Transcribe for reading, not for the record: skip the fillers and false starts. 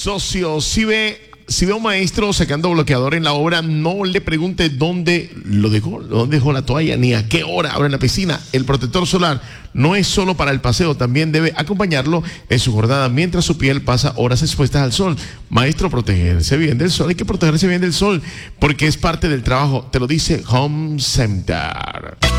Socio, si ve a un maestro sacando bloqueador en la obra, no le pregunte dónde lo dejó, dónde dejó la toalla, ni a qué hora abre la piscina. El protector solar no es solo para el paseo, también debe acompañarlo en su jornada mientras su piel pasa horas expuestas al sol. Maestro, protegerse bien del sol, hay que protegerse bien del sol, porque es parte del trabajo, te lo dice Home Center.